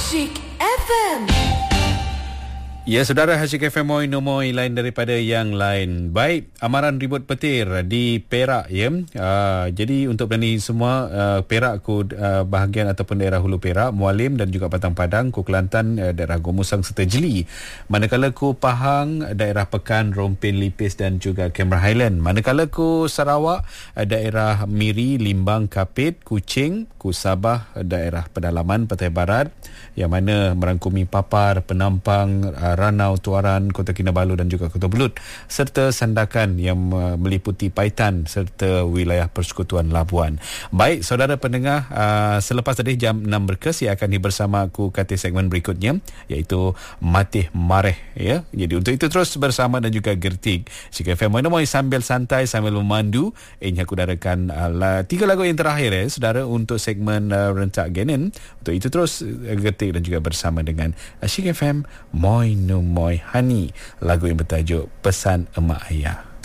Asyik FM. Ya, saudara, Asyik FM Moi Nomoi lain daripada yang lain. Baik, amaran ribut petir di Perak, ya. Jadi untuk berani semua, Perak ku bahagian ataupun daerah Hulu Perak, Mualim dan juga Batang Padang, ku Kelantan, daerah Gomusang serta Jeli. Manakala ku Pahang, daerah Pekan, Rompin, Lipis dan juga Cameron Highland. Manakala ku Sarawak, daerah Miri, Limbang, Kapit, Kuching, ku Sabah, daerah pedalaman Pantai Barat, yang mana merangkumi Papar, Penampang, Ranau, Tuaran, Kota Kinabalu dan juga Kota Belud, serta Sandakan yang meliputi Paitan serta wilayah Persekutuan Labuan. Baik, saudara pendengar, selepas tadi jam 6 berkes, ia akan bersama aku kata segmen berikutnya, iaitu Matih Mareh, ya. Jadi untuk itu terus bersama dan juga Gertik Asyik FM Moi sambil santai sambil memandu. Ini aku darakan 3 lagu yang terakhir, saudara, untuk segmen rentak Genen. Untuk itu terus Gertik dan juga bersama dengan Asyik FM Moi Nomoi Hani, lagu yang bertajuk Pesan Emak Ayah.